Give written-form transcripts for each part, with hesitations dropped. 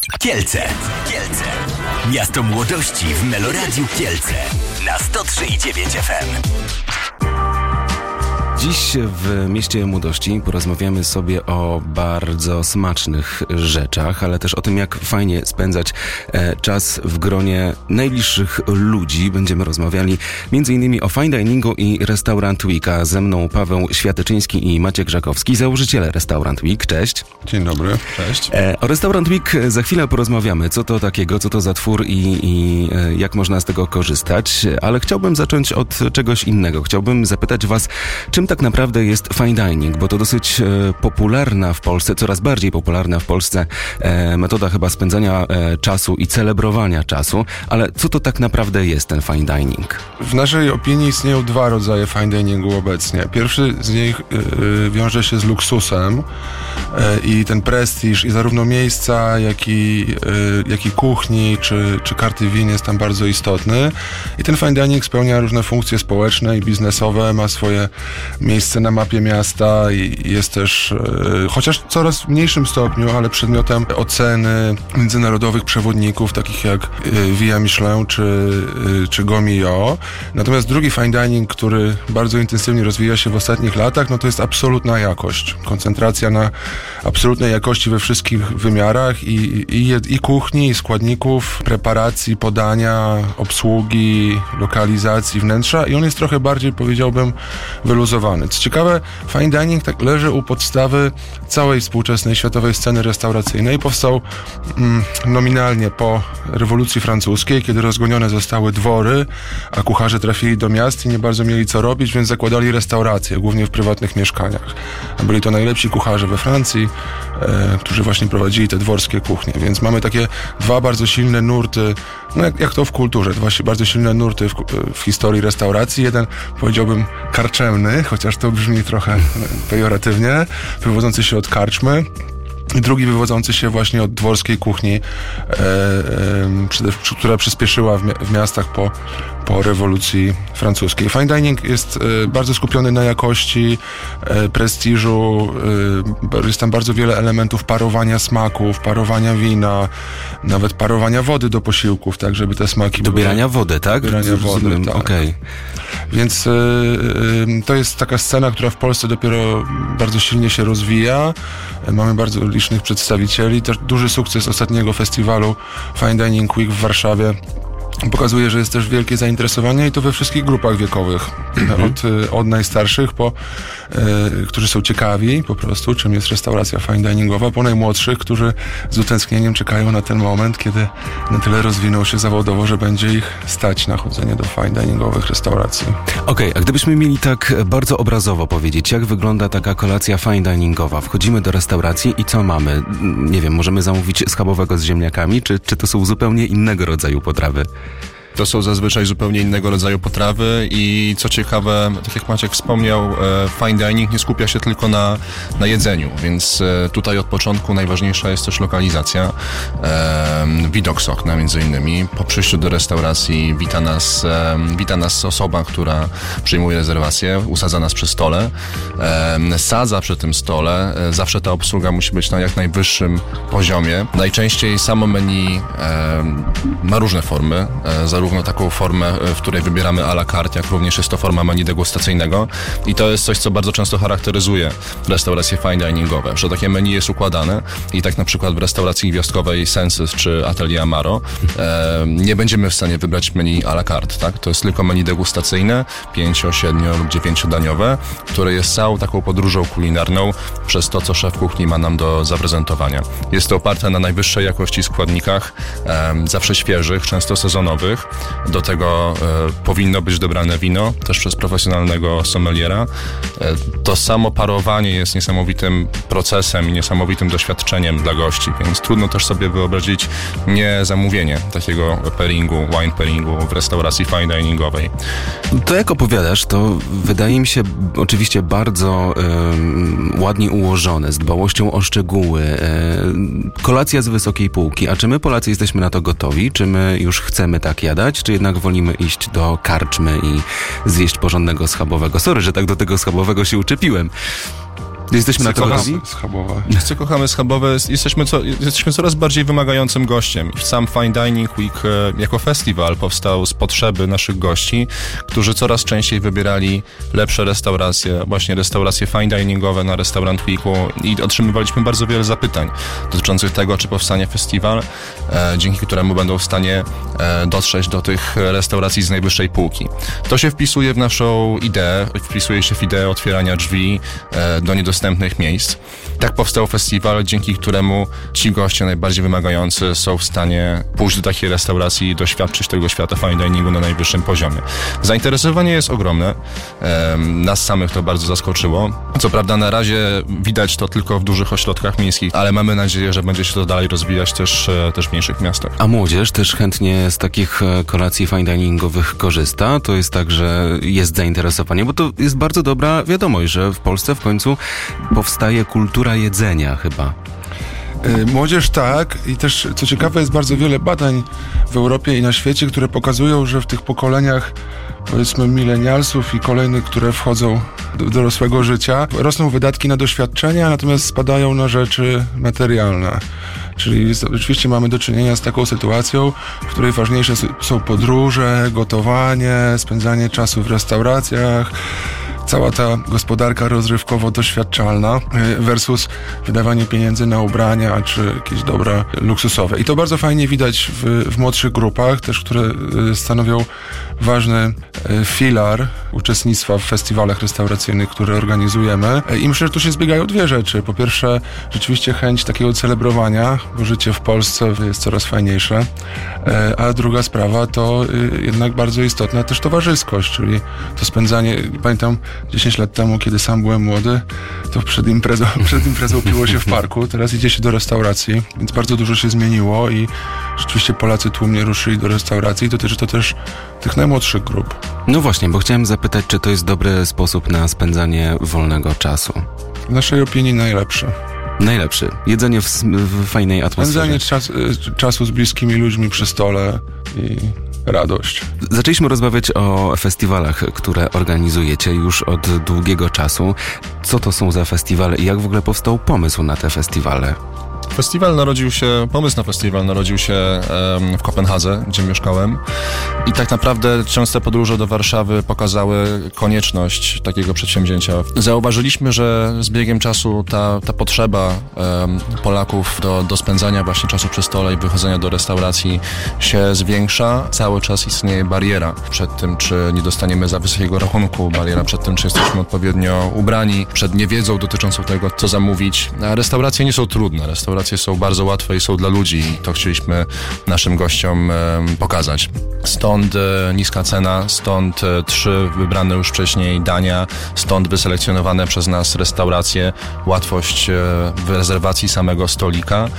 Kielce. Miasto młodości w Meloradiu Kielce. Na 103,9 FM. Dziś w Mieście Młodości porozmawiamy sobie o bardzo smacznych rzeczach, ale też o tym, jak fajnie spędzać czas w gronie najbliższych ludzi. Będziemy rozmawiali m.in. o fine diningu i Restaurant Week, a ze mną Paweł Światyczyński i Maciek Żakowski, założyciele Restaurant Week. Cześć. Dzień dobry. Cześć. O Restaurant Week za chwilę porozmawiamy, co to takiego, co to za twór i jak można z tego korzystać, ale chciałbym zacząć od czegoś innego. Chciałbym zapytać was, czym tak naprawdę jest fine dining, bo to dosyć popularna w Polsce, coraz bardziej popularna w Polsce metoda chyba spędzania czasu i celebrowania czasu, ale co to tak naprawdę jest ten fine dining? W naszej opinii istnieją dwa rodzaje fine diningu obecnie. Pierwszy z nich wiąże się z luksusem i ten prestiż i zarówno miejsca, jak i kuchni, czy karty win jest tam bardzo istotny. I ten fine dining spełnia różne funkcje społeczne i biznesowe, ma swoje miejsce na mapie miasta i jest też, chociaż w coraz mniejszym stopniu, ale przedmiotem oceny międzynarodowych przewodników, takich jak Via Michelin czy Gomio. Natomiast drugi fine dining, który bardzo intensywnie rozwija się w ostatnich latach, no to jest absolutna jakość. Koncentracja na absolutnej jakości we wszystkich wymiarach i kuchni, i składników, preparacji, podania, obsługi, lokalizacji, wnętrza i on jest trochę bardziej, powiedziałbym, wyluzowany. Co ciekawe, fine dining tak leży u podstawy całej współczesnej światowej sceny restauracyjnej. Powstał nominalnie po rewolucji francuskiej, kiedy rozgonione zostały dwory, a kucharze trafili do miast i nie bardzo mieli co robić, więc zakładali restauracje, głównie w prywatnych mieszkaniach. Byli to najlepsi kucharze we Francji, którzy właśnie prowadzili te dworskie kuchnie. Więc mamy takie dwa bardzo silne nurty, no jak to w kulturze, dwa bardzo silne nurty w historii restauracji. Jeden, powiedziałbym, karczemny, chociaż to brzmi trochę pejoratywnie, wywodzący się od karczmy. I drugi wywodzący się właśnie od dworskiej kuchni, która przyspieszyła w miastach po rewolucji francuskiej. Fine dining jest bardzo skupiony na jakości, prestiżu, jest tam bardzo wiele elementów parowania smaków, parowania wina, nawet parowania wody do posiłków, tak żeby te smaki... Dobierania wody, tak? Dobierania wody, tak. Okay. Więc to jest taka scena, która w Polsce dopiero bardzo silnie się rozwija. Mamy bardzo licznych przedstawicieli. Też duży sukces ostatniego festiwalu Fine Dining Week w Warszawie pokazuje, że jest też wielkie zainteresowanie i to we wszystkich grupach wiekowych. Od najstarszych, którzy są ciekawi po prostu, czym jest restauracja fine diningowa, po najmłodszych, którzy z utęsknieniem czekają na ten moment, kiedy na tyle rozwiną się zawodowo, że będzie ich stać na chodzenie do fine diningowych restauracji. Okej, a gdybyśmy mieli tak bardzo obrazowo powiedzieć, jak wygląda taka kolacja fine diningowa? Wchodzimy do restauracji i co mamy? Nie wiem, możemy zamówić schabowego z ziemniakami, czy to są zupełnie innego rodzaju potrawy? To są zazwyczaj zupełnie innego rodzaju potrawy i co ciekawe, tak jak Maciek wspomniał, fine dining nie skupia się tylko na jedzeniu, więc tutaj od początku najważniejsza jest też lokalizacja. Widok z okna między innymi. Po przyjściu do restauracji wita nas osoba, która przyjmuje rezerwację, usadza nas przy stole, sadza przy tym stole. Zawsze ta obsługa musi być na jak najwyższym poziomie. Najczęściej samo menu ma różne formy, zarówno taką formę, w której wybieramy à la carte, jak również jest to forma menu degustacyjnego i to jest coś, co bardzo często charakteryzuje restauracje fine diningowe, że takie menu jest układane i tak na przykład w restauracji gwiazdkowej Senses czy Atelier Amaro nie będziemy w stanie wybrać menu à la carte, tak? To jest tylko menu degustacyjne, 5, 7 lub 9-daniowe, które jest całą taką podróżą kulinarną przez to, co szef kuchni ma nam do zaprezentowania. Jest to oparte na najwyższej jakości składnikach, zawsze świeżych, często sezonowych. Do tego powinno być dobrane wino, też przez profesjonalnego sommeliera. To samo parowanie jest niesamowitym procesem i niesamowitym doświadczeniem dla gości, więc trudno też sobie wyobrazić nie zamówienie takiego wine pairingu w restauracji fine diningowej. To jak opowiadasz, to wydaje mi się oczywiście bardzo ładnie ułożone, z dbałością o szczegóły. Kolacja z wysokiej półki. A czy my Polacy jesteśmy na to gotowi? Czy my już chcemy tak jadać? Czy jednak wolimy iść do karczmy i zjeść porządnego schabowego? Sorry, że tak do tego schabowego się uczepiłem. Jesteśmy na to gotowi? Schabowe. Wszyscy kochamy schabowe, jesteśmy coraz bardziej wymagającym gościem. Sam Fine Dining Week jako festiwal powstał z potrzeby naszych gości, którzy coraz częściej wybierali lepsze restauracje, właśnie restauracje fine diningowe na Restaurant Weeku i otrzymywaliśmy bardzo wiele zapytań dotyczących tego, czy powstanie festiwal, dzięki któremu będą w stanie dotrzeć do tych restauracji z najwyższej półki. To się wpisuje w naszą ideę, wpisuje się w ideę otwierania drzwi do niedostępnych miejsc. Tak powstał festiwal, dzięki któremu ci goście najbardziej wymagający są w stanie pójść do takiej restauracji i doświadczyć tego świata fine diningu na najwyższym poziomie. Zainteresowanie jest ogromne. Nas samych to bardzo zaskoczyło. Co prawda na razie widać to tylko w dużych ośrodkach miejskich, ale mamy nadzieję, że będzie się to dalej rozwijać też w mniejszych miastach. A młodzież też chętnie z takich kolacji fine diningowych korzysta? To jest tak, że jest zainteresowanie, bo to jest bardzo dobra wiadomość, że w Polsce w końcu powstaje kultura jedzenia chyba. Młodzież tak i też, co ciekawe, jest bardzo wiele badań w Europie i na świecie, które pokazują, że w tych pokoleniach, powiedzmy, milenialsów i kolejnych, które wchodzą do dorosłego życia, rosną wydatki na doświadczenia, natomiast spadają na rzeczy materialne. Czyli oczywiście mamy do czynienia z taką sytuacją, w której ważniejsze są podróże, gotowanie, spędzanie czasu w restauracjach, cała ta gospodarka rozrywkowo-doświadczalna versus wydawanie pieniędzy na ubrania czy jakieś dobra luksusowe. I to bardzo fajnie widać w młodszych grupach, też które stanowią ważny filar uczestnictwa w festiwalach restauracyjnych, które organizujemy. I myślę, że tu się zbiegają dwie rzeczy. Po pierwsze, rzeczywiście chęć takiego celebrowania, bo życie w Polsce jest coraz fajniejsze. A druga sprawa to jednak bardzo istotna też towarzyskość, czyli to spędzanie, pamiętam 10 lat temu, kiedy sam byłem młody, to przed imprezą piło się w parku, teraz idzie się do restauracji, więc bardzo dużo się zmieniło i rzeczywiście Polacy tłumnie ruszyli do restauracji i dotyczy to też tych najmłodszych grup. No właśnie, bo chciałem zapytać, czy to jest dobry sposób na spędzanie wolnego czasu? W naszej opinii najlepszy. Najlepszy. Jedzenie w fajnej atmosferze. Spędzanie czasu z bliskimi ludźmi przy stole i radość. Zaczęliśmy rozmawiać o festiwalach, które organizujecie już od długiego czasu. Co to są za festiwale i jak w ogóle powstał pomysł na te festiwale? Pomysł na festiwal narodził się w Kopenhadze, gdzie mieszkałem i tak naprawdę częste podróże do Warszawy pokazały konieczność takiego przedsięwzięcia. Zauważyliśmy, że z biegiem czasu ta potrzeba Polaków do spędzania właśnie czasu przy stole i wychodzenia do restauracji się zwiększa. Cały czas istnieje bariera przed tym, czy nie dostaniemy za wysokiego rachunku, bariera przed tym, czy jesteśmy odpowiednio ubrani, przed niewiedzą dotyczącą tego, co zamówić. A restauracje nie są trudne, restauracje są bardzo łatwe i są dla ludzi i to chcieliśmy naszym gościom pokazać. Stąd niska cena, stąd 3 wybrane już wcześniej dania, stąd wyselekcjonowane przez nas restauracje, łatwość w rezerwacji samego stolika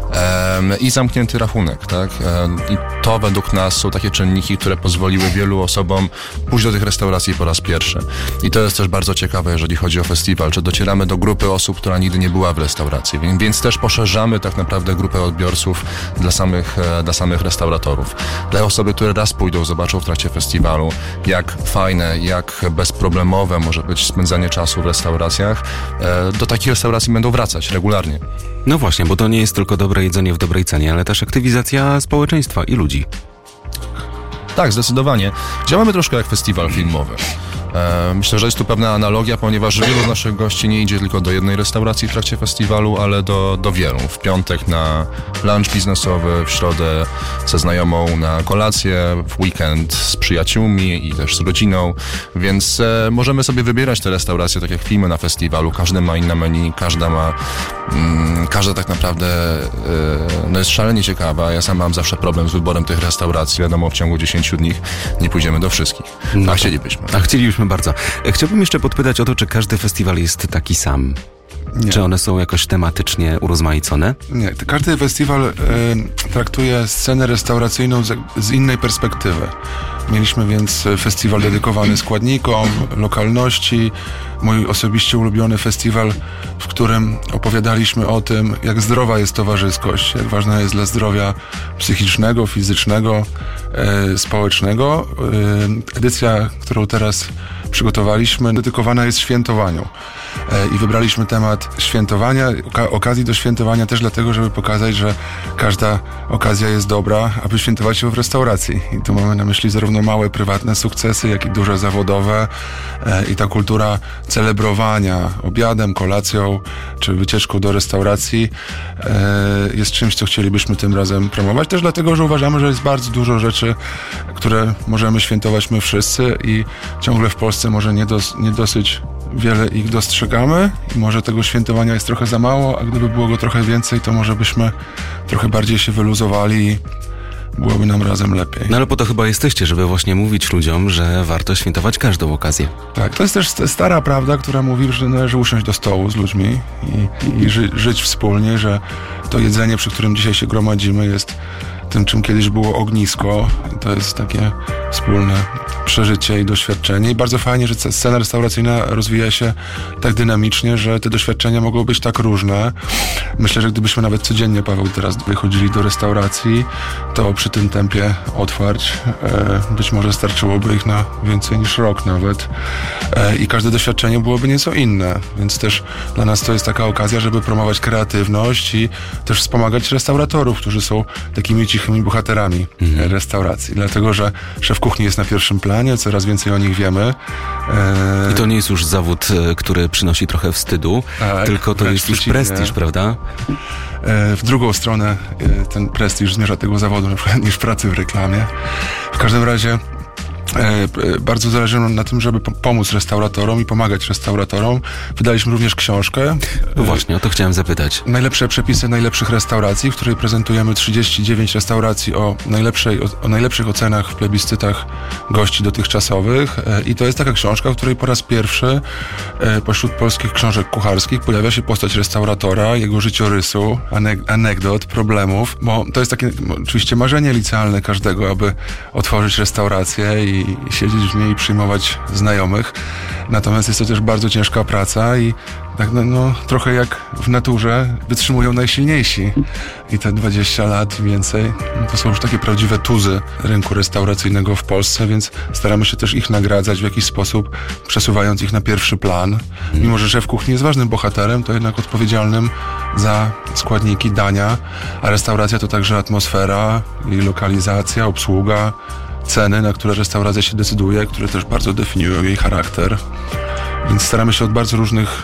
i zamknięty rachunek, tak? I to według nas są takie czynniki, które pozwoliły wielu osobom pójść do tych restauracji po raz pierwszy. I to jest też bardzo ciekawe, jeżeli chodzi o festiwal, że docieramy do grupy osób, która nigdy nie była w restauracji, więc też poszerzamy tak naprawdę grupę odbiorców dla samych restauratorów. Dla osoby, które raz pójdą, zobaczą w trakcie festiwalu, jak fajne, jak bezproblemowe może być spędzanie czasu w restauracjach, do takich restauracji będą wracać regularnie. No właśnie, bo to nie jest tylko dobre jedzenie w dobrej cenie, ale też aktywizacja społeczeństwa i ludzi. Tak, zdecydowanie. Działamy troszkę jak festiwal filmowy. Myślę, że jest tu pewna analogia, ponieważ wielu z naszych gości nie idzie tylko do jednej restauracji w trakcie festiwalu, ale do wielu. W piątek na lunch biznesowy, w środę ze znajomą na kolację, w weekend z przyjaciółmi i też z rodziną, więc możemy sobie wybierać te restauracje tak jak filmy na festiwalu. Każdy ma inne menu, każda tak naprawdę jest szalenie ciekawa. Ja sam mam zawsze problem z wyborem tych restauracji. Wiadomo, w ciągu 10 dni nie pójdziemy do wszystkich. No a chcielibyśmy. Chcielibyśmy bardzo. Chciałbym jeszcze podpytać o to, czy każdy festiwal jest taki sam? Nie. Czy one są jakoś tematycznie urozmaicone? Nie. Każdy festiwal traktuje scenę restauracyjną z innej perspektywy. Mieliśmy więc festiwal dedykowany składnikom, lokalności, mój osobiście ulubiony festiwal, w którym opowiadaliśmy o tym, jak zdrowa jest towarzyskość, jak ważna jest dla zdrowia psychicznego, fizycznego, społecznego. Edycja, którą teraz przygotowaliśmy, dedykowana jest świętowaniu. I wybraliśmy temat świętowania, okazji do świętowania też dlatego, żeby pokazać, że każda okazja jest dobra, aby świętować ją w restauracji. I tu mamy na myśli zarówno małe, prywatne sukcesy, jak i duże zawodowe. I ta kultura celebrowania obiadem, kolacją czy wycieczką do restauracji jest czymś, co chcielibyśmy tym razem promować. Też dlatego, że uważamy, że jest bardzo dużo rzeczy, które możemy świętować my wszyscy i ciągle w Polsce może nie dosyć wiele ich dostrzegamy i może tego świętowania jest trochę za mało, a gdyby było go trochę więcej, to może byśmy trochę bardziej się wyluzowali i byłoby nam razem lepiej. No ale po to chyba jesteście, żeby właśnie mówić ludziom, że warto świętować każdą okazję. Tak, to jest też stara prawda, która mówi, że należy usiąść do stołu z ludźmi i żyć wspólnie, że to jedzenie, przy którym dzisiaj się gromadzimy, jest tym, czym kiedyś było ognisko. To jest takie wspólne przeżycie i doświadczenie. I bardzo fajnie, że scena restauracyjna rozwija się tak dynamicznie, że te doświadczenia mogą być tak różne. Myślę, że gdybyśmy nawet codziennie, Paweł, teraz wychodzili do restauracji, to przy tym tempie otwarć być może starczyłoby ich na więcej niż rok nawet. I każde doświadczenie byłoby nieco inne. Więc też dla nas to jest taka okazja, żeby promować kreatywność i też wspomagać restauratorów, którzy są takimi cichymi bohaterami restauracji. Dlatego, że szef kuchni jest na pierwszym planie, coraz więcej o nich wiemy. I to nie jest już zawód, który przynosi trochę wstydu, tak, tylko to jest już prestiż, prawda? W drugą stronę ten prestiż zmierza tego zawodu na przykład niż pracy w reklamie. W każdym razie bardzo zależy nam na tym, żeby pomóc restauratorom i pomagać restauratorom. Wydaliśmy również książkę. No właśnie, o to chciałem zapytać. Najlepsze przepisy najlepszych restauracji, w której prezentujemy 39 restauracji o najlepszych ocenach w plebiscytach gości dotychczasowych. I to jest taka książka, w której po raz pierwszy pośród polskich książek kucharskich pojawia się postać restauratora, jego życiorysu, anegdot, problemów, bo to jest takie oczywiście marzenie licealne każdego, aby otworzyć restaurację i siedzieć w niej i przyjmować znajomych. Natomiast jest to też bardzo ciężka praca i tak trochę jak w naturze wytrzymują najsilniejsi. I te 20 lat i więcej to są już takie prawdziwe tuzy rynku restauracyjnego w Polsce, więc staramy się też ich nagradzać w jakiś sposób, przesuwając ich na pierwszy plan. Mimo że szef kuchni jest ważnym bohaterem, to jednak odpowiedzialnym za składniki dania, a restauracja to także atmosfera i lokalizacja, obsługa, ceny, na które restauracja się decyduje, które też bardzo definiują jej charakter. Więc staramy się od bardzo różnych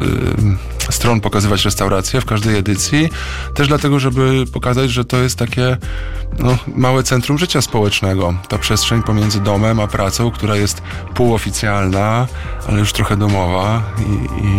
stron pokazywać restaurację w każdej edycji. Też dlatego, żeby pokazać, że to jest takie małe centrum życia społecznego. Ta przestrzeń pomiędzy domem a pracą, która jest półoficjalna, ale już trochę domowa i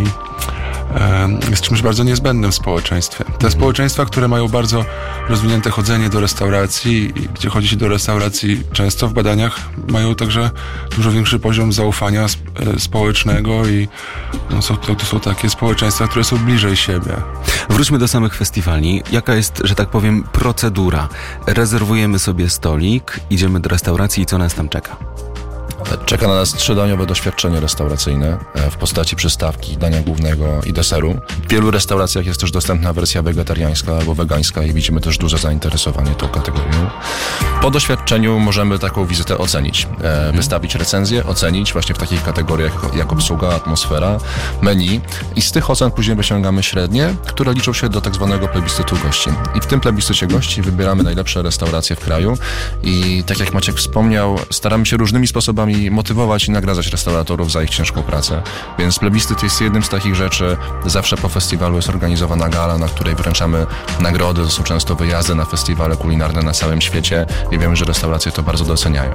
jest czymś bardzo niezbędnym w społeczeństwie. Te społeczeństwa, które mają bardzo rozwinięte chodzenie do restauracji, gdzie chodzi się do restauracji często w badaniach, mają także dużo większy poziom zaufania społecznego i to są takie społeczeństwa, które są bliżej siebie. Wróćmy do samych festiwali. Jaka jest, że tak powiem, procedura? Rezerwujemy sobie stolik, idziemy do restauracji i co nas tam czeka? Czeka na nas 3-daniowe doświadczenie restauracyjne w postaci przystawki, dania głównego i deseru. W wielu restauracjach jest też dostępna wersja wegetariańska albo wegańska i widzimy też duże zainteresowanie tą kategorią. Po doświadczeniu możemy taką wizytę ocenić, wystawić recenzję, ocenić właśnie w takich kategoriach jak obsługa, atmosfera, menu i z tych ocen później wyciągamy średnie, które liczą się do tak zwanego plebiscytu gości. I w tym plebiscycie gości wybieramy najlepsze restauracje w kraju i tak jak Maciek wspomniał, staramy się różnymi sposobami motywować i nagradzać restauratorów za ich ciężką pracę. Więc plebiscyt jest jednym z takich rzeczy. Zawsze po festiwalu jest organizowana gala, na której wręczamy nagrody. To są często wyjazdy na festiwale kulinarne na całym świecie i wiemy, że restauracje to bardzo doceniają.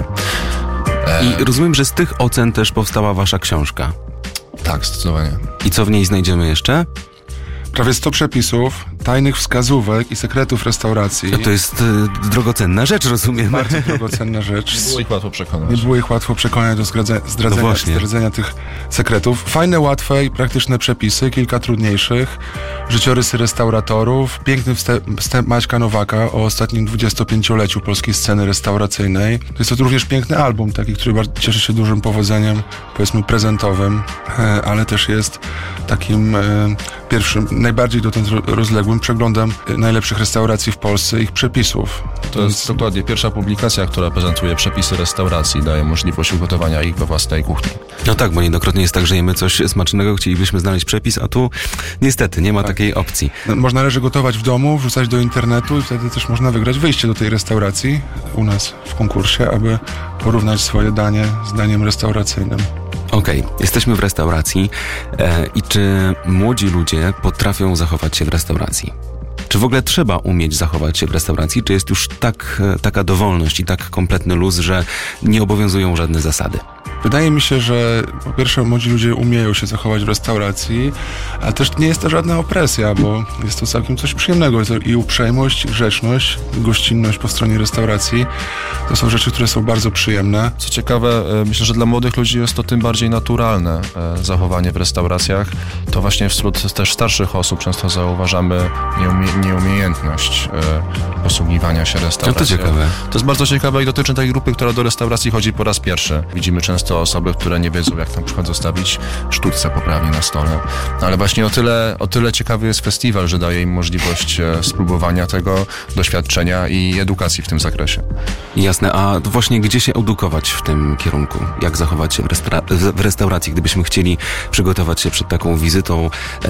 I rozumiem, że z tych ocen też powstała wasza książka. Tak, zdecydowanie. I co w niej znajdziemy jeszcze? Prawie 100 przepisów, tajnych wskazówek i sekretów restauracji. To jest drogocenna rzecz, rozumiem. Bardzo drogocenna rzecz. Nie było ich łatwo przekonać. Nie było ich łatwo przekonać do zdradzenia tych sekretów. Fajne, łatwe i praktyczne przepisy, kilka trudniejszych. Życiorysy restauratorów, piękny wstęp Maćka Nowaka o ostatnim 25-leciu polskiej sceny restauracyjnej. Jest to również piękny album, taki, który bardzo cieszy się dużym powodzeniem, powiedzmy prezentowym, ale też jest takim pierwszym, najbardziej dotąd rozległym nagłym przeglądem najlepszych restauracji w Polsce, ich przepisów. To jest dokładnie pierwsza publikacja, która prezentuje przepisy restauracji, daje możliwość ugotowania ich we własnej kuchni. No tak, bo niejednokrotnie jest tak, że jemy coś smacznego, chcielibyśmy znaleźć przepis, a tu niestety nie ma takiej opcji. Należy gotować w domu, wrzucać do internetu i wtedy też można wygrać wyjście do tej restauracji u nas w konkursie, aby porównać swoje danie z daniem restauracyjnym. Okej, jesteśmy w restauracji i czy młodzi ludzie potrafią zachować się w restauracji? Czy w ogóle trzeba umieć zachować się w restauracji, czy jest już taka dowolność i tak kompletny luz, że nie obowiązują żadne zasady? Wydaje mi się, że po pierwsze młodzi ludzie umieją się zachować w restauracji, ale też nie jest to żadna opresja, bo jest to całkiem coś przyjemnego. Jest to i uprzejmość, i grzeczność, i gościnność po stronie restauracji. To są rzeczy, które są bardzo przyjemne. Co ciekawe, myślę, że dla młodych ludzi jest to tym bardziej naturalne zachowanie w restauracjach. To właśnie wśród też starszych osób często zauważamy nieumiejętność posługiwania się restauracją. To ciekawe. To jest bardzo ciekawe i dotyczy tej grupy, która do restauracji chodzi po raz pierwszy. Widzimy często osoby, które nie wiedzą, jak na przykład zostawić sztućce poprawnie na stole. Ale właśnie o tyle ciekawy jest festiwal, że daje im możliwość spróbowania tego doświadczenia i edukacji w tym zakresie. Jasne, a właśnie gdzie się edukować w tym kierunku? Jak zachować się w restauracji, gdybyśmy chcieli przygotować się przed taką wizytą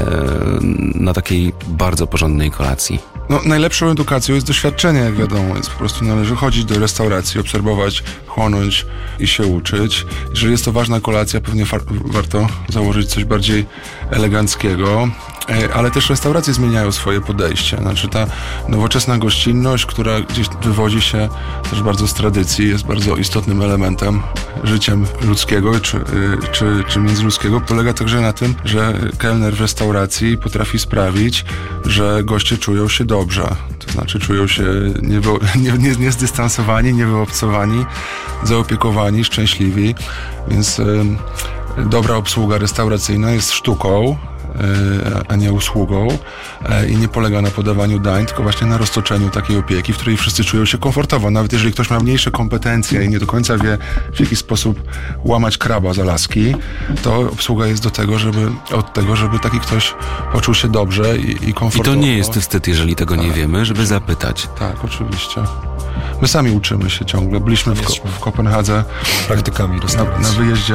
na takiej bardzo porządnej kolacji? No, najlepszą edukacją jest doświadczenie, jak wiadomo. Jest po prostu należy chodzić do restauracji, obserwować, chłonąć i się uczyć. Jeżeli jest to ważna kolacja, pewnie warto założyć coś bardziej eleganckiego. Ale też restauracje zmieniają swoje podejście. Znaczy ta nowoczesna gościnność, która gdzieś wywodzi się też bardzo z tradycji, jest bardzo istotnym elementem życia ludzkiego czy międzyludzkiego, polega także na tym, że kelner w restauracji potrafi sprawić, że goście czują się dobrze. To znaczy czują się niezdystansowani, niewyobcowani, zaopiekowani, szczęśliwi. Więc dobra obsługa restauracyjna jest sztuką, a nie usługą i nie polega na podawaniu dań, tylko właśnie na roztoczeniu takiej opieki, w której wszyscy czują się komfortowo. Nawet jeżeli ktoś ma mniejsze kompetencje i nie do końca wie, w jaki sposób łamać kraba z Alaski, to obsługa jest od tego, żeby taki ktoś poczuł się dobrze i komfortowo. I to nie jest wstyd, jeżeli tego nie wiemy, żeby zapytać. Tak, oczywiście. My sami uczymy się ciągle. Byliśmy w Kopenhadze Praktykami restauracji.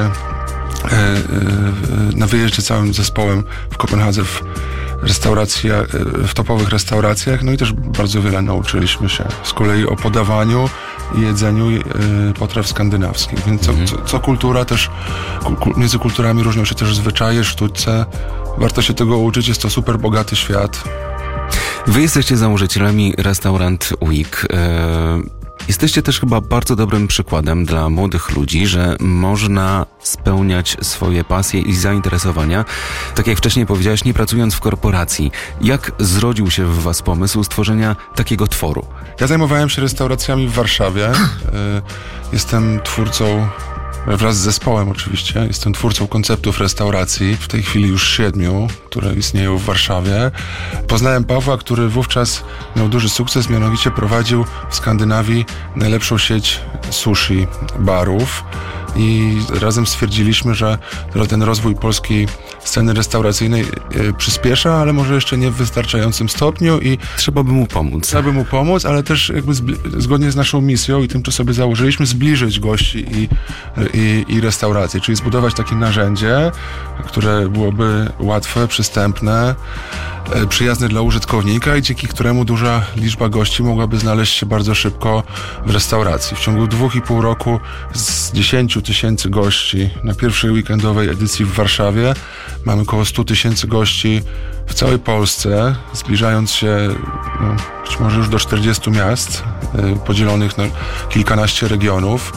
Na wyjeździe całym zespołem w Kopenhadze w topowych restauracjach, no i też bardzo wiele nauczyliśmy się z kolei o podawaniu i jedzeniu potraw skandynawskich, więc co kultura też, między kulturami różnią się też zwyczaje, sztućce, warto się tego uczyć, jest to super bogaty świat. Wy jesteście założycielami Restaurant Week. Jesteście też chyba bardzo dobrym przykładem dla młodych ludzi, że można spełniać swoje pasje i zainteresowania, tak jak wcześniej powiedziałeś, nie pracując w korporacji. Jak zrodził się w was pomysł stworzenia takiego tworu? Ja zajmowałem się restauracjami w Warszawie. Jestem twórcą, wraz z zespołem oczywiście, jestem twórcą konceptów restauracji, w tej chwili już 7, które istnieją w Warszawie. Poznałem Pawła, który wówczas miał duży sukces, mianowicie prowadził w Skandynawii najlepszą sieć sushi barów i razem stwierdziliśmy, że ten rozwój polskiej sceny restauracyjnej przyspiesza, ale może jeszcze nie w wystarczającym stopniu i trzeba by mu pomóc. Trzeba by mu pomóc, ale też jakby zgodnie z naszą misją i tym, co sobie założyliśmy, zbliżyć gości i restauracje, czyli zbudować takie narzędzie, które byłoby łatwe, przystępne, przyjazne dla użytkownika i dzięki któremu duża liczba gości mogłaby znaleźć się bardzo szybko w restauracji. W ciągu 2,5 roku z 10 000 gości na pierwszej weekendowej edycji w Warszawie mamy około 100 000 gości w całej Polsce, zbliżając się być może już do 40 miast podzielonych na kilkanaście regionów.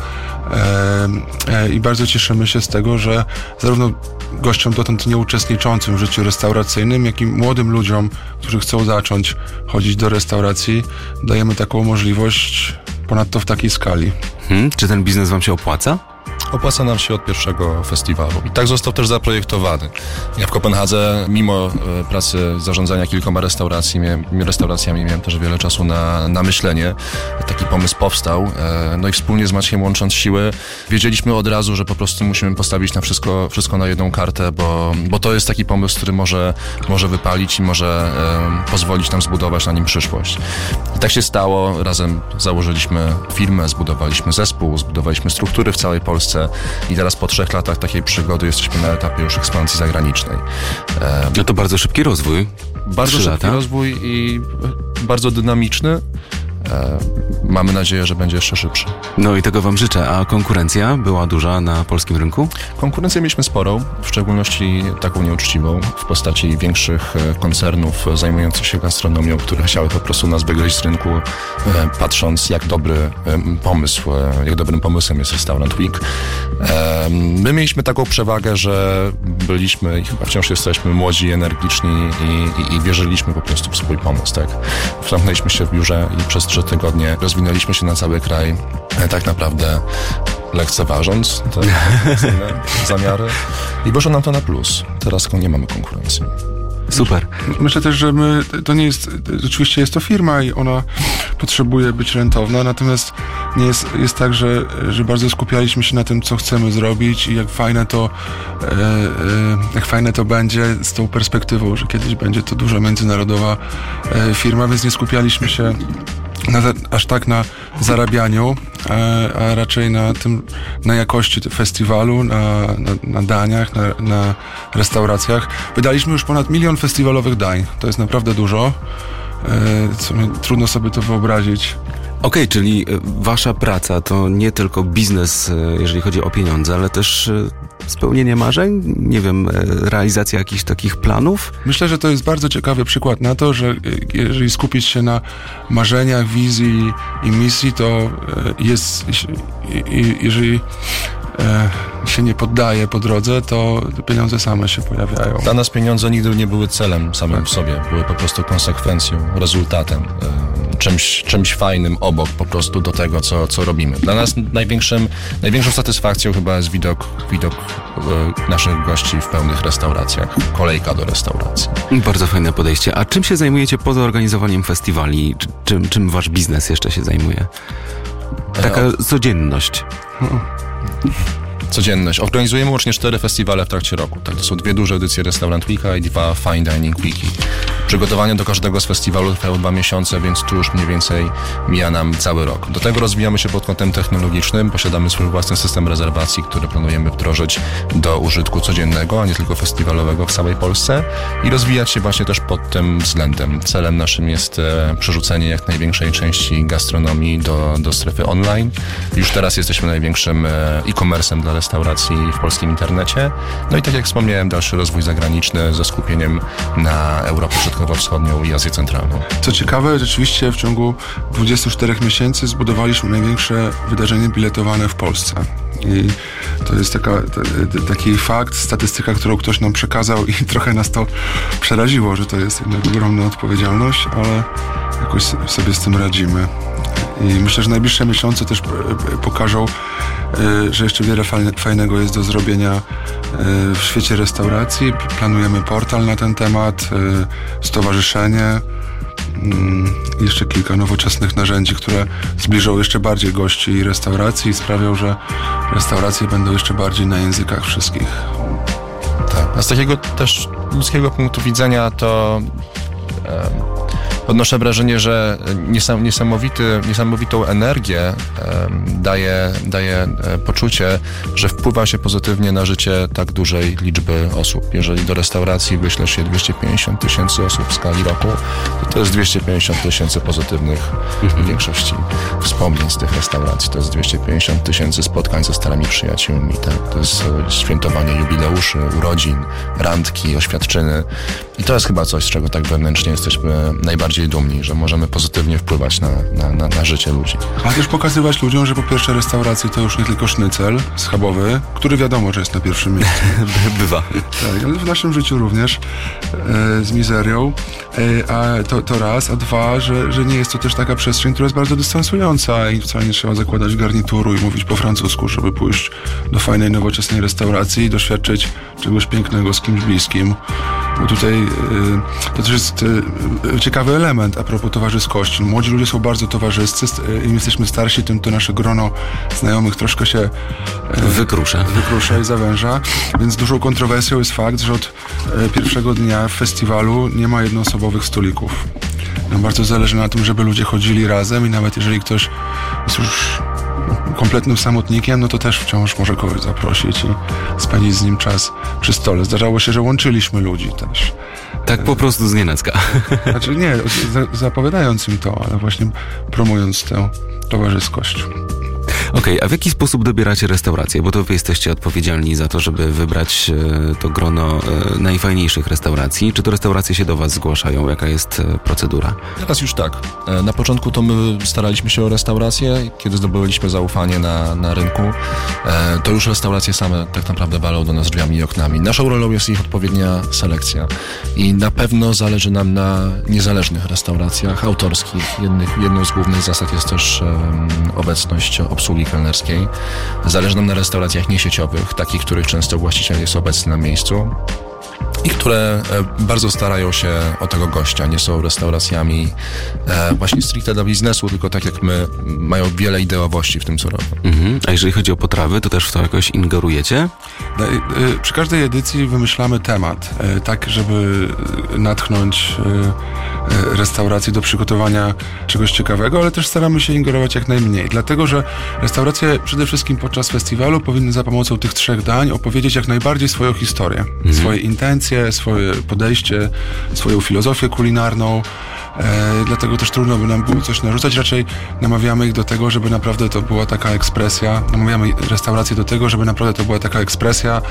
I bardzo cieszymy się z tego, że zarówno gościom dotąd nieuczestniczącym w życiu restauracyjnym, jak i młodym ludziom, którzy chcą zacząć chodzić do restauracji, dajemy taką możliwość, ponadto w takiej skali. Czy ten biznes wam się opłaca? opłaca nam się od pierwszego festiwalu. I tak został też zaprojektowany. Ja w Kopenhadze, mimo pracy zarządzania kilkoma restauracjami, miałem też wiele czasu na myślenie. Taki pomysł powstał. No i wspólnie z Maciejem, łącząc siły, wiedzieliśmy od razu, że po prostu musimy postawić na wszystko na jedną kartę, bo to jest taki pomysł, który może wypalić i może pozwolić nam zbudować na nim przyszłość. I tak się stało. Razem założyliśmy firmę, zbudowaliśmy zespół, zbudowaliśmy struktury w całej Polsce i teraz po 3 latach takiej przygody jesteśmy na etapie już ekspansji zagranicznej. No to bardzo szybki rozwój. Bardzo szybki rozwój i bardzo dynamiczny. Mamy nadzieję, że będzie jeszcze szybszy. No i tego wam życzę. A konkurencja była duża na polskim rynku? Konkurencję mieliśmy sporą, w szczególności taką nieuczciwą, w postaci większych koncernów zajmujących się gastronomią, które chciały po prostu nas wygryźć z rynku, patrząc jak dobrym pomysłem jest Restaurant Week. My mieliśmy taką przewagę, że byliśmy i chyba wciąż jesteśmy młodzi, energiczni i wierzyliśmy po prostu w swój pomysł. Tak? Zamknęliśmy się w biurze i przez 3 tygodnie rozwinęliśmy się na cały kraj, tak naprawdę lekceważąc te zamiary i wyszło nam to na plus. Teraz nie mamy konkurencji. Super. Myślę też, że to nie jest, oczywiście jest to firma i ona potrzebuje być rentowna, natomiast nie jest tak, że bardzo skupialiśmy się na tym, co chcemy zrobić i jak fajne to będzie z tą perspektywą, że kiedyś będzie to duża międzynarodowa firma, więc nie skupialiśmy się aż tak na zarabianiu, a raczej na jakości festiwalu, na daniach, na restauracjach. Wydaliśmy już ponad 1 000 000 festiwalowych dań. To jest naprawdę dużo. Trudno sobie to wyobrazić. Okej, czyli wasza praca to nie tylko biznes, jeżeli chodzi o pieniądze, ale też spełnienie marzeń? Nie wiem, realizacja jakichś takich planów? Myślę, że to jest bardzo ciekawy przykład na to, że jeżeli skupić się na marzeniach, wizji i misji, to jeżeli się nie poddaje po drodze, to pieniądze same się pojawiają. Dla nas pieniądze nigdy nie były celem samym w sobie, były po prostu konsekwencją, rezultatem, czymś fajnym obok po prostu do tego, co robimy. Dla nas największą satysfakcją chyba jest widok naszych gości w pełnych restauracjach, kolejka do restauracji. Bardzo fajne podejście. A czym się zajmujecie poza organizowaniem festiwali? Czym wasz biznes jeszcze się zajmuje? Taka codzienność. Codzienność. Organizujemy łącznie 4 festiwale w trakcie roku. Tak, to są 2 duże edycje Restaurant Weeka i 2 Fine Dining Weeki. Przygotowania do każdego z festiwalu trwają 2 miesiące, więc tu już mniej więcej mija nam cały rok. Do tego rozwijamy się pod kątem technologicznym. Posiadamy swój własny system rezerwacji, który planujemy wdrożyć do użytku codziennego, a nie tylko festiwalowego w całej Polsce i rozwijać się właśnie też pod tym względem. Celem naszym jest przerzucenie jak największej części gastronomii do strefy online. Już teraz jesteśmy największym e-commerce'em dla restauracji w polskim internecie. No i tak jak wspomniałem, dalszy rozwój zagraniczny ze skupieniem na Europę Środkowo-Wschodnią i Azję Centralną. Co ciekawe, rzeczywiście w ciągu 24 miesięcy zbudowaliśmy największe wydarzenie biletowane w Polsce. I to jest taki fakt, statystyka, którą ktoś nam przekazał i trochę nas to przeraziło, że to jest jednak ogromna odpowiedzialność, ale jakoś sobie z tym radzimy. I myślę, że najbliższe miesiące też pokażą, że jeszcze wiele fajnego jest do zrobienia w świecie restauracji. Planujemy portal na ten temat, stowarzyszenie, jeszcze kilka nowoczesnych narzędzi, które zbliżą jeszcze bardziej gości i restauracji i sprawią, że restauracje będą jeszcze bardziej na językach wszystkich. Tak. A z takiego też ludzkiego punktu widzenia to odnoszę wrażenie, że niesamowitą energię daje poczucie, że wpływa się pozytywnie na życie tak dużej liczby osób. Jeżeli do restauracji wyśle się 250 000 osób w skali roku, to jest 250 000 pozytywnych w większości wspomnień z tych restauracji. To jest 250 000 spotkań ze starymi przyjaciółmi. Tak? To jest świętowanie jubileuszy, urodzin, randki, oświadczyny. I to jest chyba coś, z czego tak wewnętrznie jesteśmy najbardziej bardziej dumni, że możemy pozytywnie wpływać na życie ludzi. A też pokazywać ludziom, że po pierwsze restauracje to już nie tylko sznycel schabowy, który wiadomo, że jest na pierwszym miejscu. Bywa. Tak, ale w naszym życiu również z mizerią. A to raz, a dwa, że nie jest to też taka przestrzeń, która jest bardzo dystansująca i wcale nie trzeba zakładać garnituru i mówić po francusku, żeby pójść do fajnej, nowoczesnej restauracji i doświadczyć czegoś pięknego z kimś bliskim. Bo tutaj to też jest ciekawy element a propos towarzyskości. Młodzi ludzie są bardzo towarzyscy, im jesteśmy starsi, tym to nasze grono znajomych troszkę się wykrusza i zawęża. Więc dużą kontrowersją jest fakt, że od pierwszego dnia w festiwalu nie ma jednoosobowych stolików. Nam bardzo zależy na tym, żeby ludzie chodzili razem i nawet jeżeli ktoś jest już kompletnym samotnikiem, no to też wciąż może kogoś zaprosić i spędzić z nim czas przy stole. Zdarzało się, że łączyliśmy ludzi też. Tak po prostu znienacka. Znaczy nie, zapowiadając im to, ale właśnie promując tę towarzyskość. Okej, a w jaki sposób dobieracie restauracje? Bo to wy jesteście odpowiedzialni za to, żeby wybrać to grono najfajniejszych restauracji. Czy to restauracje się do was zgłaszają? Jaka jest procedura? Teraz już tak. Na początku to my staraliśmy się o restauracje. Kiedy zdobyliśmy zaufanie na rynku, to już restauracje same tak naprawdę walą do nas drzwiami i oknami. Naszą rolą jest ich odpowiednia selekcja. I na pewno zależy nam na niezależnych restauracjach autorskich. Jedną z głównych zasad jest też obecność obsługi kelnerskiej. Zależy nam na restauracjach niesieciowych, takich, których często właściciel jest obecny na miejscu i które bardzo starają się o tego gościa. Nie są restauracjami właśnie stricte dla biznesu, tylko tak jak my, mają wiele ideowości w tym, co robią. A jeżeli chodzi o potrawy, to też w to jakoś ingerujecie? Przy każdej edycji wymyślamy temat, tak żeby natchnąć restaurację do przygotowania czegoś ciekawego, ale też staramy się ingerować jak najmniej, dlatego że restauracje przede wszystkim podczas festiwalu powinny za pomocą tych 3 dań opowiedzieć jak najbardziej swoją historię, swoje intencje, swoje podejście, swoją filozofię kulinarną. Dlatego też trudno by nam było coś narzucać, raczej namawiamy ich do tego, żeby naprawdę to była taka ekspresja, namawiamy restaurację do tego, żeby naprawdę to była taka ekspresja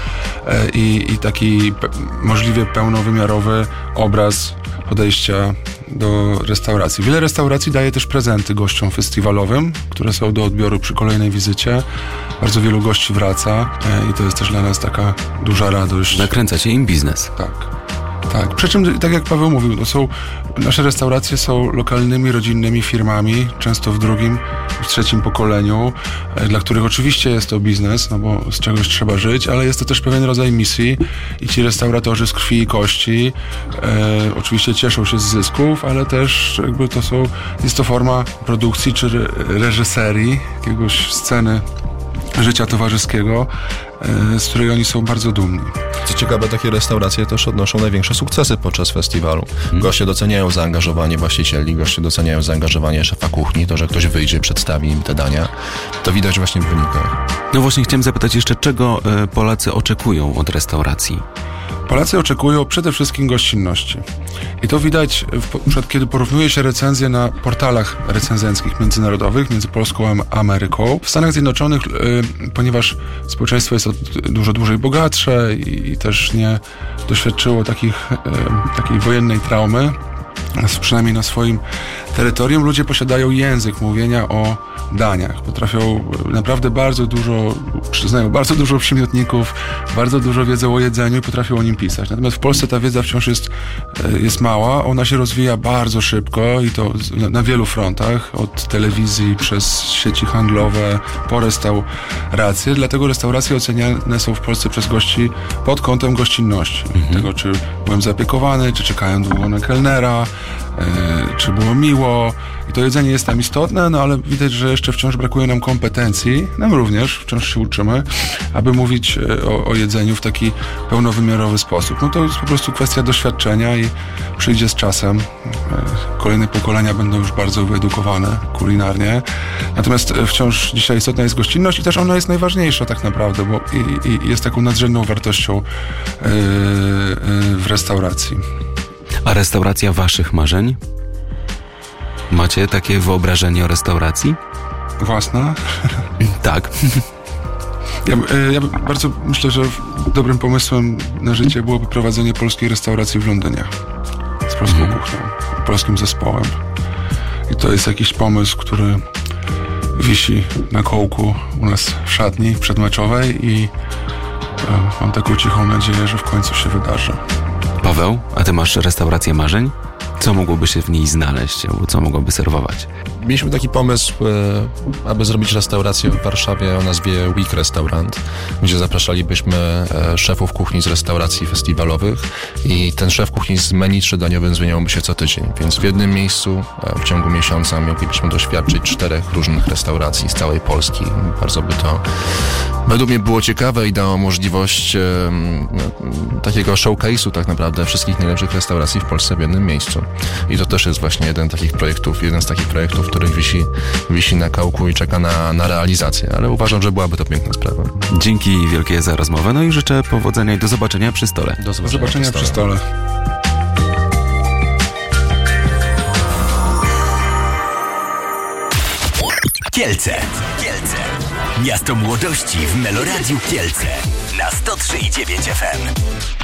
i taki możliwie pełnowymiarowy obraz podejścia do restauracji. Wiele restauracji daje też prezenty gościom festiwalowym, które są do odbioru przy kolejnej wizycie. Bardzo wielu gości wraca i to jest też dla nas taka duża radość. Nakręcacie im biznes. Tak. Przy czym, tak jak Paweł mówił, nasze restauracje są lokalnymi, rodzinnymi firmami, często w drugim, w trzecim pokoleniu, dla których oczywiście jest to biznes, no bo z czegoś trzeba żyć, ale jest to też pewien rodzaj misji i ci restauratorzy z krwi i kości oczywiście cieszą się z zysków, ale też jakby jest to forma produkcji czy reżyserii, jakiegoś sceny życia towarzyskiego, z której oni są bardzo dumni. Co ciekawe, takie restauracje też odnoszą największe sukcesy podczas festiwalu. Goście doceniają zaangażowanie właścicieli, goście doceniają zaangażowanie szefa kuchni, to, że ktoś wyjdzie, przedstawi im te dania. To widać właśnie w wynikach. No właśnie chciałem zapytać jeszcze, czego Polacy oczekują od restauracji? Polacy oczekują przede wszystkim gościnności. I to widać, kiedy porównuje się recenzje na portalach recenzenckich międzynarodowych między Polską a Ameryką. W Stanach Zjednoczonych, ponieważ społeczeństwo jest dużo dłużej bogatsze i też nie doświadczyło takiej wojennej traumy, przynajmniej na swoim terytorium, ludzie posiadają język mówienia o daniach. Potrafią naprawdę znają bardzo dużo przymiotników, bardzo dużo wiedzą o jedzeniu i potrafią o nim pisać. Natomiast w Polsce ta wiedza wciąż jest mała, ona się rozwija bardzo szybko i to na wielu frontach, od telewizji przez sieci handlowe po restauracje. Dlatego restauracje oceniane są w Polsce przez gości pod kątem gościnności. Tego, czy byłem zaopiekowany, czy czekałem długo na kelnera, czy było miło. I to jedzenie jest tam istotne, no ale widać, że jeszcze wciąż brakuje nam kompetencji, nam również, wciąż się uczymy, aby mówić o jedzeniu w taki pełnowymiarowy sposób. No to jest po prostu kwestia doświadczenia i przyjdzie z czasem. Kolejne pokolenia będą już bardzo wyedukowane kulinarnie. Natomiast wciąż dzisiaj istotna jest gościnność i też ona jest najważniejsza tak naprawdę, bo i jest taką nadrzędną wartością w restauracji. A restauracja waszych marzeń? Macie takie wyobrażenie o restauracji? Własna? Tak. Ja bardzo myślę, że dobrym pomysłem na życie byłoby prowadzenie polskiej restauracji w Londynie. polską kuchnią, polskim zespołem. I to jest jakiś pomysł, który wisi na kołku u nas w szatni przedmeczowej i mam taką cichą nadzieję, że w końcu się wydarzy. Paweł, a ty masz restaurację marzeń? Co mogłoby się w niej znaleźć, albo co mogłoby serwować? Mieliśmy taki pomysł, aby zrobić restaurację w Warszawie o nazwie Week Restaurant, gdzie zapraszalibyśmy szefów kuchni z restauracji festiwalowych i ten szef kuchni z menu 3-daniowym zmieniałby się co tydzień, więc w jednym miejscu w ciągu miesiąca moglibyśmy doświadczyć 4 różnych restauracji z całej Polski. Bardzo by to według mnie było ciekawe i dało możliwość takiego showcase'u tak naprawdę wszystkich najlepszych restauracji w Polsce w jednym miejscu. I to też jest właśnie jeden z takich projektów, który wisi na kołku i czeka na realizację, ale uważam, że byłaby to piękna sprawa. Dzięki wielkie za rozmowę, no i życzę powodzenia i do zobaczenia przy stole. Do zobaczenia przy stole. Kielce. Miasto młodości w Meloradiu Kielce na 103,9 FM.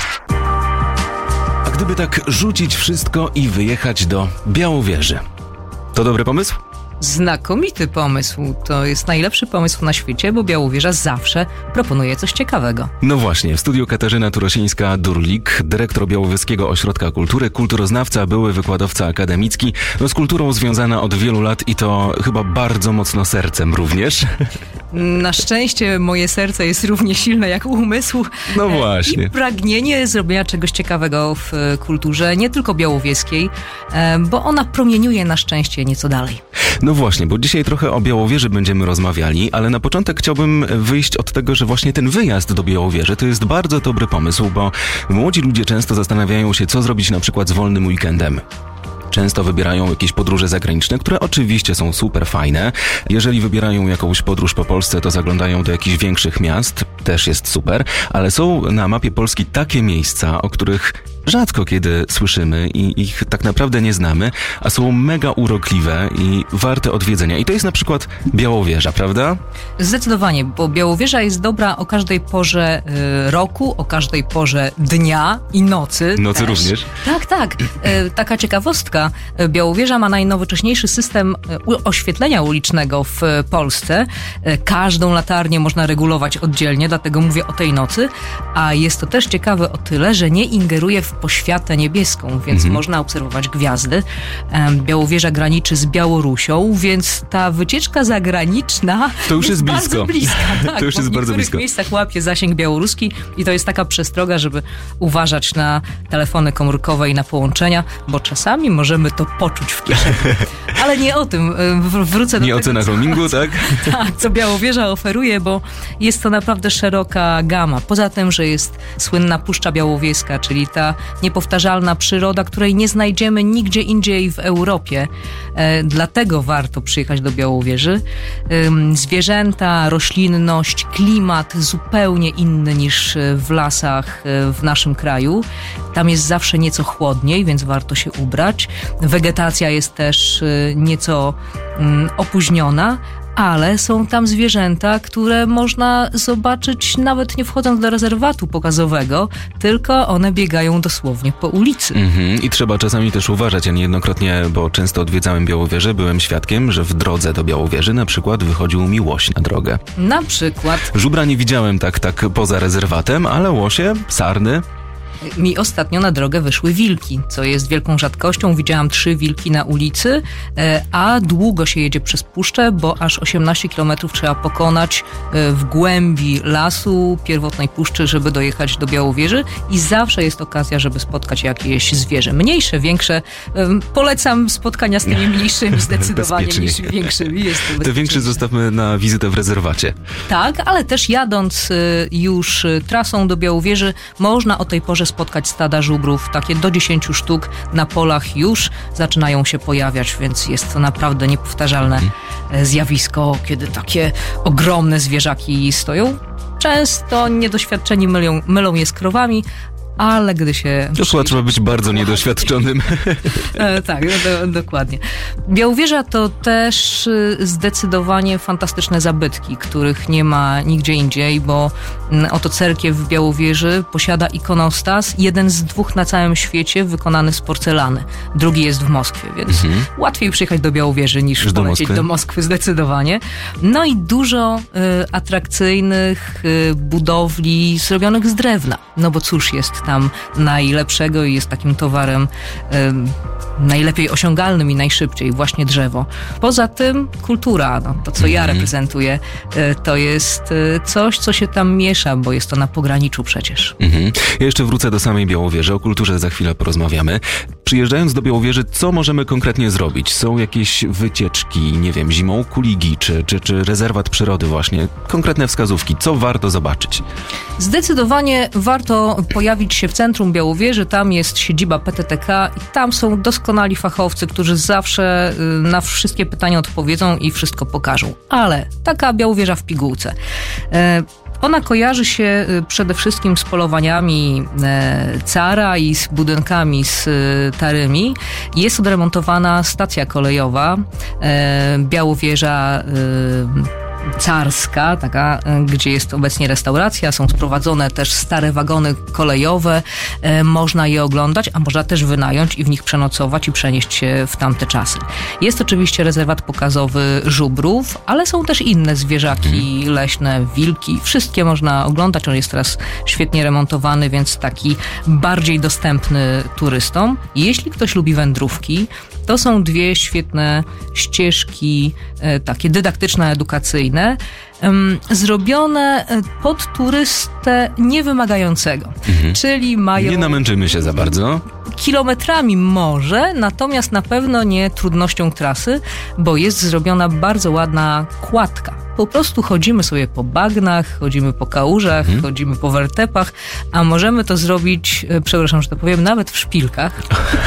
A gdyby tak rzucić wszystko i wyjechać do Białowieży, to dobry pomysł? Znakomity pomysł. To jest najlepszy pomysł na świecie, bo Białowieża zawsze proponuje coś ciekawego. No właśnie, w studiu Katarzyna Turosińska-Durlik, dyrektor Białowieskiego Ośrodka Kultury, kulturoznawca, były wykładowca akademicki, no z kulturą związana od wielu lat i to chyba bardzo mocno sercem również. Na szczęście moje serce jest równie silne jak umysł. No właśnie. I pragnienie zrobienia czegoś ciekawego w kulturze, nie tylko białowieskiej, bo ona promieniuje na szczęście nieco dalej. No właśnie, bo dzisiaj trochę o Białowieży będziemy rozmawiali, ale na początek chciałbym wyjść od tego, że właśnie ten wyjazd do Białowieży to jest bardzo dobry pomysł, bo młodzi ludzie często zastanawiają się, co zrobić na przykład z wolnym weekendem. Często wybierają jakieś podróże zagraniczne, które oczywiście są super fajne. Jeżeli wybierają jakąś podróż po Polsce, to zaglądają do jakichś większych miast, też jest super, ale są na mapie Polski takie miejsca, o których rzadko kiedy słyszymy i ich tak naprawdę nie znamy, a są mega urokliwe i warte odwiedzenia. I to jest na przykład Białowieża, prawda? Zdecydowanie, bo Białowieża jest dobra o każdej porze roku, o każdej porze dnia i nocy. Nocy też. również? Tak. Taka ciekawostka. Białowieża ma najnowocześniejszy system oświetlenia ulicznego w Polsce. Każdą latarnię można regulować oddzielnie, dlatego mówię o tej nocy, a jest to też ciekawe o tyle, że nie ingeruje w poświatę niebieską, więc można obserwować gwiazdy. Białowieża graniczy z Białorusią, więc ta wycieczka zagraniczna to już jest bardzo bliska. Tak, to już jest bardzo blisko. W niektórych miejscach łapie zasięg białoruski i to jest taka przestroga, żeby uważać na telefony komórkowe i na połączenia, bo czasami możemy to poczuć w kieszeni. Ale nie o tym. Wrócę do nie tego, o cenach roamingu, tak? Tak, co Białowieża oferuje, bo jest to naprawdę szeroka gama. Poza tym, że jest słynna Puszcza Białowieska, czyli ta niepowtarzalna przyroda, której nie znajdziemy nigdzie indziej w Europie. Dlatego warto przyjechać do Białowieży. Zwierzęta, roślinność, klimat zupełnie inny niż w lasach w naszym kraju. Tam jest zawsze nieco chłodniej, więc warto się ubrać. Wegetacja jest też nieco opóźniona, ale są tam zwierzęta, które można zobaczyć nawet nie wchodząc do rezerwatu pokazowego, tylko one biegają dosłownie po ulicy. I trzeba czasami też uważać. Ja niejednokrotnie, bo często odwiedzałem Białowieżę, byłem świadkiem, że w drodze do Białowieży na przykład wychodził mi łoś na drogę. Na przykład. Żubra nie widziałem tak poza rezerwatem, ale łosie, sarny. Mi ostatnio na drogę wyszły wilki, co jest wielką rzadkością. Widziałam 3 wilki na ulicy, a długo się jedzie przez puszczę, bo aż 18 kilometrów trzeba pokonać w głębi lasu, pierwotnej puszczy, żeby dojechać do Białowieży i zawsze jest okazja, żeby spotkać jakieś zwierzę. Mniejsze, większe. Polecam spotkania z tymi mniejszymi zdecydowanie niż większymi. Te większe zostawmy na wizytę w rezerwacie. Tak, ale też jadąc już trasą do Białowieży, można o tej porze spotkać stada żubrów, takie do 10 sztuk na polach już zaczynają się pojawiać, więc jest to naprawdę niepowtarzalne zjawisko, kiedy takie ogromne zwierzaki stoją. Często niedoświadczeni mylą je z krowami, ale gdy się... To chyba trzeba być bardzo niedoświadczonym. Tak, dokładnie. Białowieża to też zdecydowanie fantastyczne zabytki, których nie ma nigdzie indziej, bo oto cerkiew w Białowieży posiada ikonostas, jeden z 2 na całym świecie wykonany z porcelany. Drugi jest w Moskwie, więc łatwiej przyjechać do Białowieży niż polecieć do Moskwy zdecydowanie. No i dużo atrakcyjnych budowli zrobionych z drewna. No bo cóż jest tam najlepszego i jest takim towarem najlepiej osiągalnym i najszybciej, właśnie drzewo. Poza tym kultura, to co ja reprezentuję, to jest coś, co się tam miesza, bo jest to na pograniczu przecież. Ja jeszcze wrócę do samej Białowieży, o kulturze za chwilę porozmawiamy. Przyjeżdżając do Białowieży, co możemy konkretnie zrobić? Są jakieś wycieczki, nie wiem, zimą kuligi, czy rezerwat przyrody właśnie? Konkretne wskazówki, co warto zobaczyć? Zdecydowanie warto pojawić się w centrum Białowieży, tam jest siedziba PTTK i tam są doskonali fachowcy, którzy zawsze na wszystkie pytania odpowiedzą i wszystko pokażą. Ale taka Białowieża w pigułce. Ona kojarzy się przede wszystkim z polowaniami cara i z budynkami starymi. Jest odremontowana stacja kolejowa, Białowieża carska, taka, gdzie jest obecnie restauracja, są sprowadzone też stare wagony kolejowe, można je oglądać, a można też wynająć i w nich przenocować i przenieść się w tamte czasy. Jest oczywiście rezerwat pokazowy żubrów, ale są też inne zwierzaki leśne, wilki, wszystkie można oglądać, on jest teraz świetnie remontowany, więc taki bardziej dostępny turystom. Jeśli ktoś lubi wędrówki, to są 2 świetne ścieżki, takie dydaktyczne, edukacyjne, zrobione pod turystę niewymagającego. Czyli mają... Nie namęczymy się za bardzo. Kilometrami może, natomiast na pewno nie trudnością trasy, bo jest zrobiona bardzo ładna kładka. Po prostu chodzimy sobie po bagnach, chodzimy po kałużach, chodzimy po wertepach, a możemy to zrobić, przepraszam, że to powiem, nawet w szpilkach,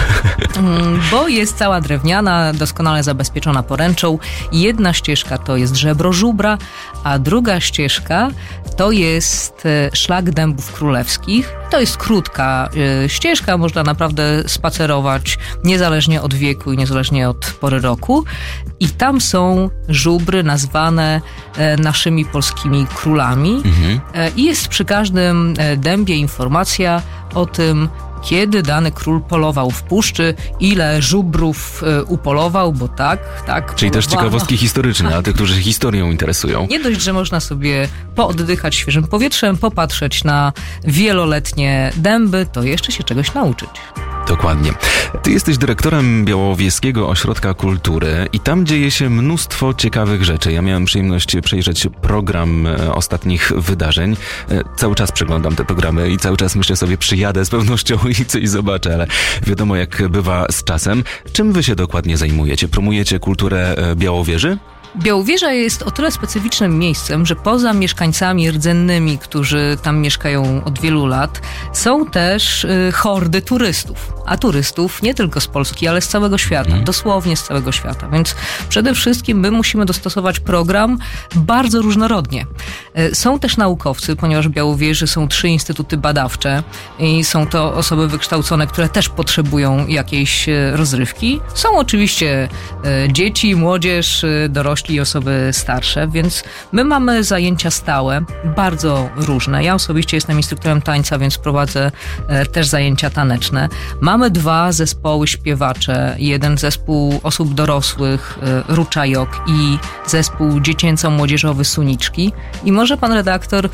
bo jest cała drewniana, doskonale zabezpieczona poręczą. Jedna ścieżka to jest żebro żubra, a druga ścieżka to jest szlak dębów królewskich. To jest krótka ścieżka, można naprawdę spacerować niezależnie od wieku i niezależnie od pory roku. I tam są żubry nazwane naszymi polskimi królami. I jest przy każdym dębie informacja o tym, kiedy dany król polował w puszczy, ile żubrów upolował, bo tak Czyli polowano. też ciekawostki historyczne, a tych, którzy się historią interesują. Nie dość, że można sobie pooddychać świeżym powietrzem, popatrzeć na wieloletnie dęby, to jeszcze się czegoś nauczyć. Dokładnie. Ty jesteś dyrektorem Białowieskiego Ośrodka Kultury i tam dzieje się mnóstwo ciekawych rzeczy. Ja miałem przyjemność przejrzeć program ostatnich wydarzeń. Cały czas przeglądam te programy i cały czas myślę sobie, przyjadę z pewnością i coś zobaczę, ale wiadomo jak bywa z czasem. Czym wy się dokładnie zajmujecie? Promujecie kulturę Białowieży? Białowieża jest o tyle specyficznym miejscem, że poza mieszkańcami rdzennymi, którzy tam mieszkają od wielu lat, są też hordy turystów. A turystów nie tylko z Polski, ale z całego świata. Dosłownie z całego świata. Więc przede wszystkim my musimy dostosować program bardzo różnorodnie. Są też naukowcy, ponieważ w Białowieży są 3 instytuty badawcze i są to osoby wykształcone, które też potrzebują jakiejś rozrywki. Są oczywiście dzieci, młodzież, dorośli i osoby starsze, więc my mamy zajęcia stałe, bardzo różne. Ja osobiście jestem instruktorem tańca, więc prowadzę też zajęcia taneczne. Mamy 2 zespoły śpiewacze, jeden zespół osób dorosłych, Ruczajok, i zespół dziecięco-młodzieżowy Suniczki. I może pan redaktor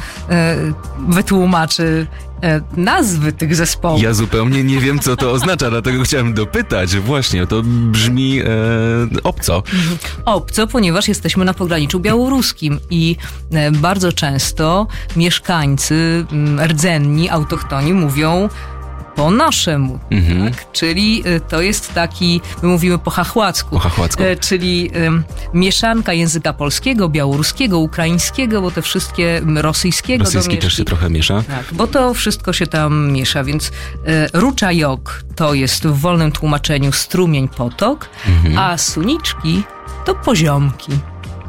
wytłumaczy nazwy tych zespołów. Ja zupełnie nie wiem, co to oznacza, dlatego chciałem dopytać. Właśnie, to brzmi obco. Obco, ponieważ jesteśmy na pograniczu białoruskim i bardzo często mieszkańcy rdzenni, autochtoni mówią po naszemu, tak? Czyli to jest taki, my mówimy po chachłacku, czyli mieszanka języka polskiego, białoruskiego, ukraińskiego, bo te wszystkie rosyjskiego Rosyjski też się trochę miesza. Tak, bo to wszystko się tam miesza, więc Ruczajok to jest w wolnym tłumaczeniu strumień, potok, a Suniczki to poziomki.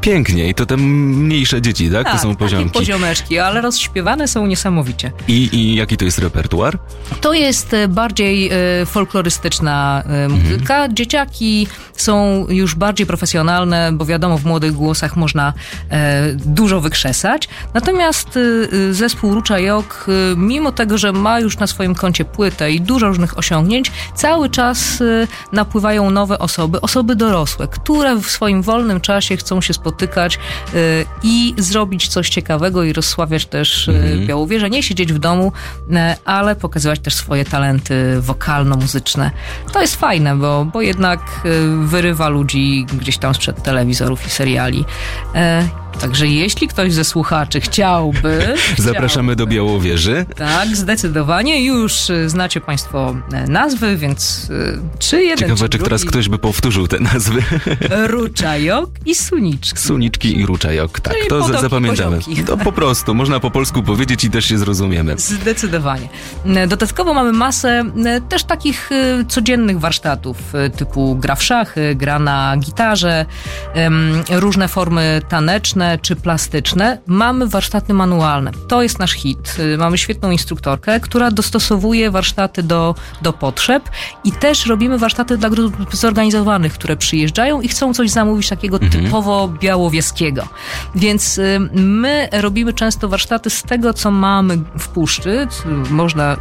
pięknie. I to te mniejsze dzieci, tak? To są poziomki. Takie poziomeczki, ale rozśpiewane są niesamowicie. I jaki to jest repertuar? To jest bardziej folklorystyczna muzyka. Dzieciaki są już bardziej profesjonalne, bo wiadomo, w młodych głosach można dużo wykrzesać. Natomiast zespół Rucza Jok, mimo tego, że ma już na swoim koncie płytę i dużo różnych osiągnięć, cały czas napływają nowe osoby dorosłe, które w swoim wolnym czasie chcą się spotykać i zrobić coś ciekawego i rozsławiać też Białowieżę. Nie siedzieć w domu, ale pokazywać też swoje talenty wokalno-muzyczne. To jest fajne, bo jednak wyrywa ludzi gdzieś tam sprzed telewizorów i seriali. Także jeśli ktoś ze słuchaczy chciałby... Zapraszamy do Białowieży. Tak, zdecydowanie. Już znacie państwo nazwy, więc czy jeden, Ciekawe, czy drugi. teraz ktoś by powtórzył te nazwy. Rucza Jok i Suniczki. Suniczki i Rucza Jok, tak. Czyli To potomki zapamiętamy. poziomki. To po prostu, można po polsku powiedzieć i też się zrozumiemy. Zdecydowanie. Dodatkowo mamy masę też takich codziennych warsztatów, typu gra w szachy, gra na gitarze, różne formy taneczne czy plastyczne. Mamy warsztaty manualne. To jest nasz hit. Mamy świetną instruktorkę, która dostosowuje warsztaty do potrzeb i też robimy warsztaty dla grup zorganizowanych, które przyjeżdżają i chcą coś zamówić takiego typowo białowieskiego. Więc my robimy często warsztaty z tego, co mamy w puszczy. Można